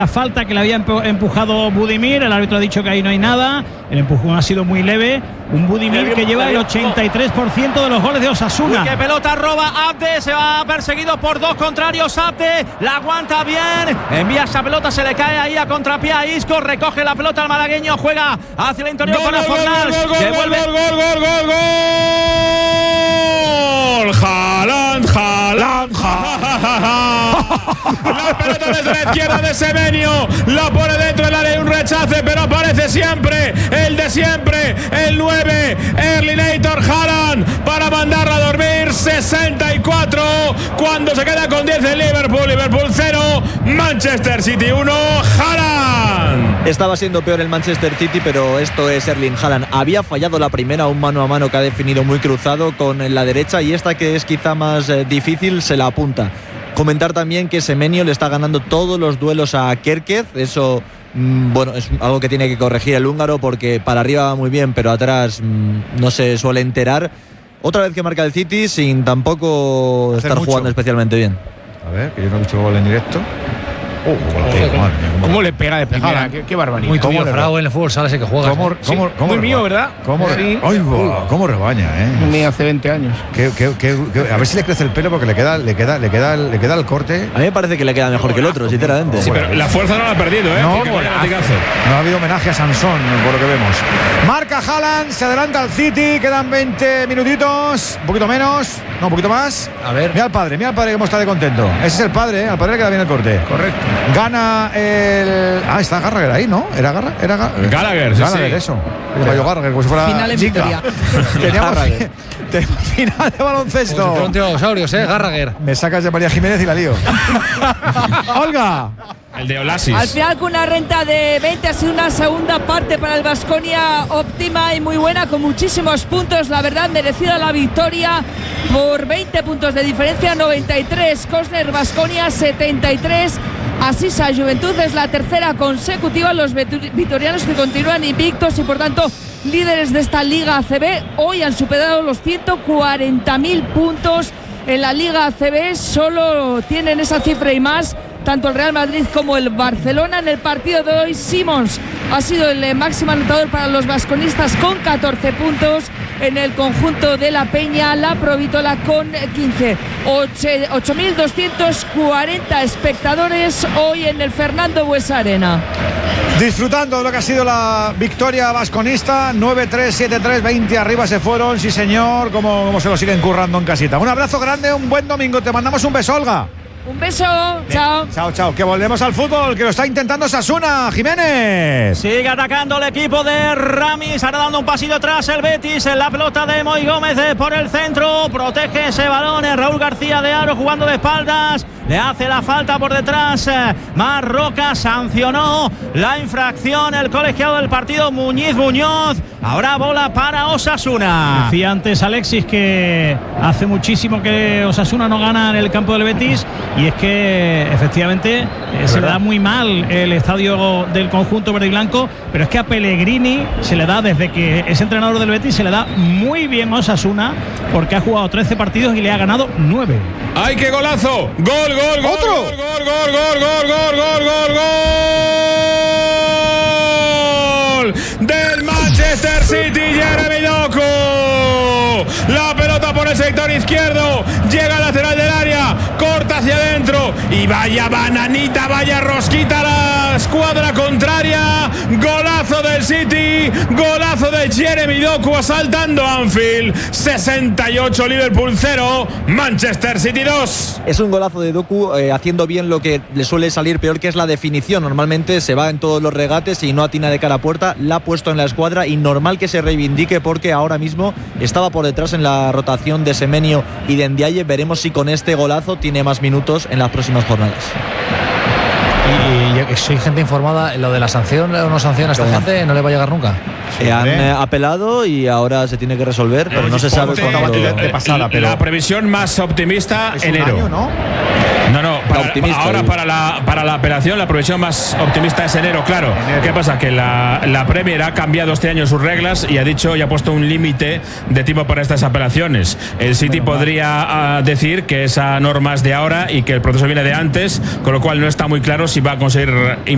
La falta que le había empujado Budimir, el árbitro ha dicho que ahí no hay nada, el empujón ha sido muy leve. Un Budimir que lleva el 83% de los goles de Osasuna. Uy, qué pelota roba Abde, se va perseguido por dos contrarios. Abde la aguanta bien, envía esa pelota, se le cae ahí a contrapié a Isco, recoge la pelota al malagueño, juega hacia el interior para Fornals. Haaland. La pelota desde la izquierda de Semenyo, la pone dentro del área, un rechace, pero aparece siempre, el de siempre, el 9, Erling Haaland, para mandarla a dormir. 64, cuando se queda con 10 el Liverpool 0, Manchester City 1, Haaland. Estaba siendo peor el Manchester City, pero esto es Erling Haaland. Había fallado la primera, un mano a mano que ha definido muy cruzado con la derecha, y esta, que es quizá más difícil, se la apunta. Comentar también que Semenyo le está ganando todos los duelos a Kerkez. Eso, bueno, es algo que tiene que corregir el húngaro, porque para arriba va muy bien, pero atrás no se suele enterar. Otra vez que marca el City sin tampoco estar jugando especialmente bien. A ver, que yo no he visto el gol en directo. ¿Cómo le pega de primera? Qué barbaridad. Muy tuyo, Frau, en el fútbol sale ese que juega. Muy mío, ¿verdad? ¿Cómo rebaña, Ni hace 20 años. A ver si le crece el pelo, porque le queda el corte. A mí me parece que le queda mejor que el otro, sinceramente. Sí, pero la fuerza no la ha perdido, No ha habido homenaje a Sansón, por lo que vemos. Marca Haaland, se adelanta al City, quedan 20 minutitos, un poquito menos, no, un poquito más. A ver. Mira al padre cómo está de contento. Ese es el padre, al padre le queda bien el corte. Correcto. Gana el... está Gallagher ahí, ¿no? ¿Era Gallagher, sí. Eso. Gallagher, como si fuera final en Vitoria. Teníamos final de baloncesto. Como si fueron dinosaurios, Gallagher. Me sacas de María Jiménez y la lío. Olga. El de Olasis. Al final, con una renta de 20, ha sido una segunda parte para el Baskonia óptima y muy buena, con muchísimos puntos. La verdad, merecida la victoria por 20 puntos de diferencia. 93 Kosner, Baskonia 73 Asisa Juventud. Es la tercera consecutiva. Los vitorianos, que continúan invictos y por tanto líderes de esta Liga ACB, hoy han superado los 140.000 puntos en la Liga ACB. Solo tienen esa cifra y más tanto el Real Madrid como el Barcelona. En el partido de hoy, Simons ha sido el máximo anotador para los vasconistas con 14 puntos. En el conjunto de la Peña, la Provitola con 15. 8.240 espectadores hoy en el Fernando Buesa Arena. Disfrutando de lo que ha sido la victoria vasconista. 9-3, 7-3, 20 arriba se fueron. Sí, señor, como se lo siguen currando en casita. Un abrazo grande, un buen domingo. Te mandamos un beso, Olga. Un beso, chao. Chao, que volvemos al fútbol, que lo está intentando Osasuna. Jiménez. Sigue atacando el equipo de Ramis, ahora dando un pasillo atrás el Betis, en la pelota de Moy Gómez por el centro, protege ese balón, Raúl García de Aro jugando de espaldas, le hace la falta por detrás, Marroca sancionó la infracción, el colegiado del partido Muñiz Muñoz. Ahora bola para Osasuna. Decía antes Alexis que hace muchísimo que Osasuna no gana en el campo del Betis, y es que efectivamente se le da muy mal el estadio del conjunto verde y blanco, pero es que a Pellegrini se le da, desde que es entrenador del Betis, se le da muy bien a Osasuna, porque ha jugado 13 partidos y le ha ganado 9. ¡Ay, qué golazo! ¡Gol! ¡Otro! ¡Gol! Del Manchester City, Jeremy Doku. La pelota por el sector izquierdo, llega al lateral del área, corta hacia adentro y vaya bananita, vaya rosquita a la escuadra contraria. Golazo del City, golazo de Jeremy Doku asaltando Anfield. 68 Liverpool 0, Manchester City 2. Es un golazo de Doku, haciendo bien lo que le suele salir peor, que es la definición. Normalmente se va en todos los regates y no atina de cara a puerta. La ha puesto en la escuadra y normal que se reivindique, porque ahora mismo estaba por detrás en la rotación de Semenyo y de Ndiaye. Veremos si con este golazo tiene más minutos en las próximas jornadas. Y yo que soy gente informada, lo de la sanción o no sanción a esta gente no le va a llegar nunca. Han apelado y ahora se tiene que resolver, pero no se sabe cuándo. La previsión más optimista, es enero. Un año, ¿no? No, ahora para la apelación la previsión más optimista es enero, claro. ¿Qué pasa? Que la Premier ha cambiado este año sus reglas y ha dicho y ha puesto un límite de tiempo para estas apelaciones. El City podría decir que esa norma es de ahora y que el proceso viene de antes, con lo cual no está muy claro si va a conseguir